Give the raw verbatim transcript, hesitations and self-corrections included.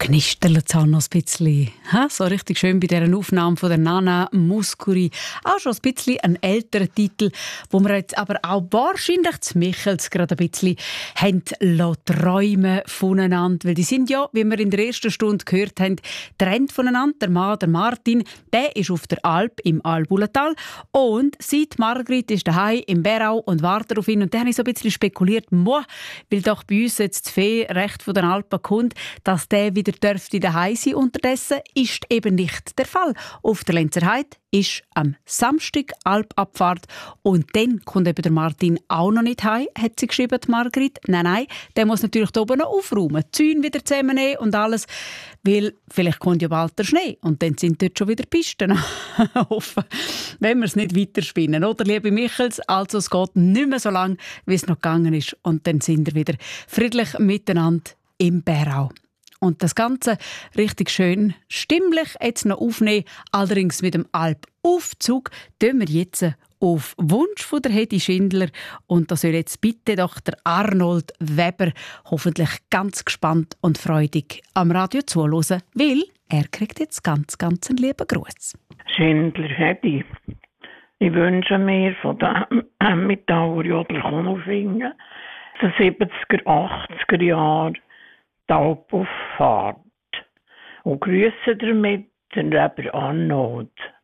knistert es auch noch ein bisschen. Ha? So richtig schön bei dieser Aufnahme von der Nana Mouskouri. Auch schon ein bisschen ein älterer Titel, wo wir jetzt aber auch wahrscheinlich zu Michels gerade ein bisschen haben träumen voneinander. Weil die sind ja, wie wir in der ersten Stunde gehört haben, getrennt voneinander. Der Mann, der Martin, der ist auf der Alp im Albulatal und seit Margrit ist daheim im Berau und wartet auf ihn. Und da habe ich so ein bisschen spekuliert, moi, weil doch bei uns jetzt die Fee recht von den Alpen kommt, dass der wieder dürfte daheim sein. Unterdessen ist eben nicht der Fall. Auf der Lenzer Heide ist am Samstag Alpabfahrt und dann kommt eben der Martin auch noch nicht heim, hat sie geschrieben, die Margrit. Nein, nein, der muss natürlich da oben noch aufräumen, die Zäune wieder zusammennehmen und alles, weil vielleicht kommt ja bald der Schnee und dann sind dort schon wieder Pisten offen, wenn wir es nicht weiterspinnen, oder, liebe Michels? Also es geht nicht mehr so lange, wie es noch gegangen ist und dann sind wir wieder friedlich miteinander im Berau. Und das Ganze richtig schön stimmlich jetzt noch aufnehmen, allerdings mit dem Alpaufzug, tun wir jetzt auf Wunsch von der Hedi Schindler. Und da soll jetzt bitte doch der Arnold Weber hoffentlich ganz gespannt und freudig am Radio zuhören, weil er kriegt jetzt ganz, ganz einen lieben Gruß. Schindler Hedi, ich wünsche mir von dem Emmental Jodler Konolfingen den siebziger, achtziger Jahren die Alpauffahrt und grüße damit den Reber Arnold.